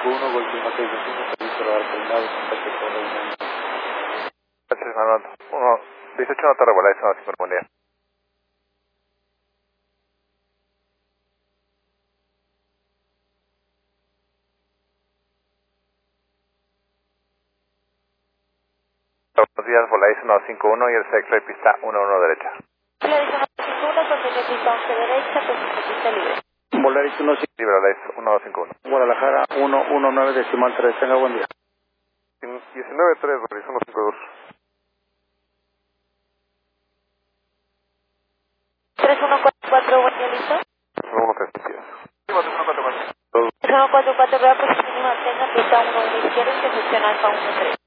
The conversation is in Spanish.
151, Golfo 165, servicio radar coordinado, contacto con el mundo. Gracias, Manuel. 18 no te revolá, eso no es buen día. Buenos días, Volaris 151 y el Sexray pista 11 derecha. Volaris 151, sosteniendo pista 11 derecha, posición pista libre. Volaris 151. Libre, Volaris 151. Guadalajara 119 decimal 3, tenga buen día. 19-3, Volaris 152. 3144, buen día, listo. 1-1-3-10. 1-1-4-4. 3144, vea posición y mantenga pista 11 izquierda, intersección alfa 13.